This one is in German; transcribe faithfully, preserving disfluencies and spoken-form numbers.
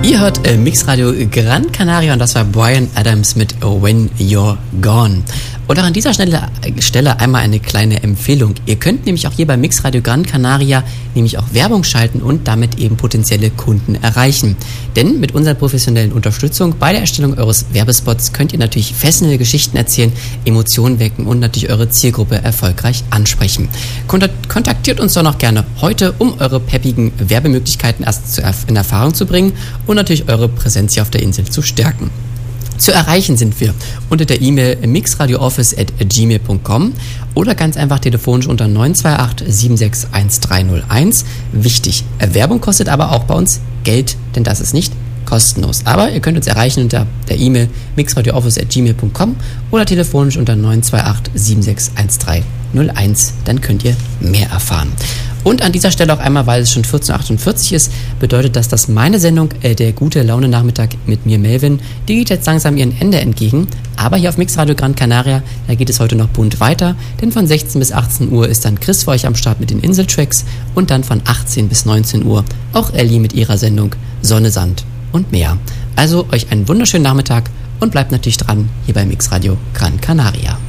Ihr hört äh, Mixradio Gran Canaria und das war Bryan Adams mit When You're Gone. Und auch an dieser Stelle, Stelle einmal eine kleine Empfehlung. Ihr könnt nämlich auch hier bei Mixradio Gran Canaria nämlich auch Werbung schalten und damit eben potenzielle Kunden erreichen. Denn mit unserer professionellen Unterstützung bei der Erstellung eures Werbespots könnt ihr natürlich fesselnde Geschichten erzählen, Emotionen wecken und natürlich eure Zielgruppe erfolgreich ansprechen. Kontaktiert uns doch noch gerne heute, um eure peppigen Werbemöglichkeiten erst in Erfahrung zu bringen und natürlich eure Präsenz hier auf der Insel zu stärken. Zu erreichen sind wir unter der E-Mail mixradiooffice at gmail punkt com oder ganz einfach telefonisch unter neun zwei acht sieben sechs eins drei null eins. Wichtig, Werbung kostet aber auch bei uns Geld, denn das ist nicht kostenlos. Aber ihr könnt uns erreichen unter der E-Mail mixradiooffice at gmail punkt com oder telefonisch unter neun zwei acht sieben sechs eins drei null eins. Dann könnt ihr mehr erfahren. Und an dieser Stelle auch einmal, weil es schon vierzehn Uhr achtundvierzig ist, bedeutet das, dass meine Sendung, äh, der gute Laune-Nachmittag mit mir, Melvin, die geht jetzt langsam ihrem Ende entgegen. Aber hier auf Mixradio Gran Canaria, da geht es heute noch bunt weiter, denn von sechzehn bis achtzehn Uhr ist dann Chris für euch am Start mit den Inseltracks und dann von achtzehn bis neunzehn Uhr auch Ellie mit ihrer Sendung Sonne, Sand und Meer. Also euch einen wunderschönen Nachmittag und bleibt natürlich dran hier bei Mixradio Gran Canaria.